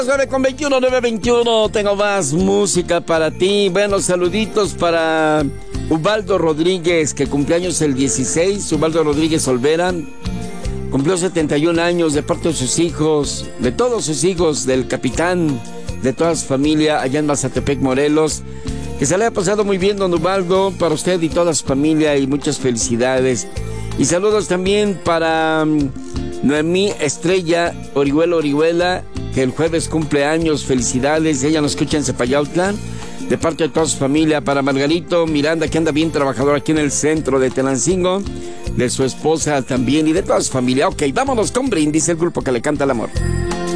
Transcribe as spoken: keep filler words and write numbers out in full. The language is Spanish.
nueve con veintiuno, nueve veintiuno, tengo más música para ti. Bueno, saluditos para Ubaldo Rodríguez, que cumpleaños el dieciséis. Ubaldo Rodríguez Olvera cumplió setenta y un años, de parte de sus hijos, de todos sus hijos, del capitán, de toda su familia allá en Mazatepec, Morelos. Que se le haya pasado muy bien, don Ubaldo, para usted y toda su familia, y muchas felicidades. Y saludos también para um, Noemí Estrella Orihuela Orihuela, que el jueves cumple años. Felicidades, ella nos escucha en Zepayautla, de parte de toda su familia. Para Margarito Miranda, que anda bien trabajador aquí en el centro de Tenancingo, de su esposa también y de toda su familia. Ok, vámonos con Brindis, el grupo que le canta el amor.